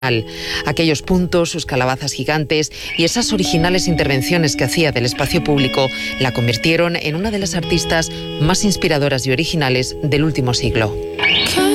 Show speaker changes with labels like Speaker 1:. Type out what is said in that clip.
Speaker 1: Aquellos puntos, sus calabazas gigantes y esas originales intervenciones que hacía del espacio público la convirtieron en una de las artistas más inspiradoras y originales del último siglo.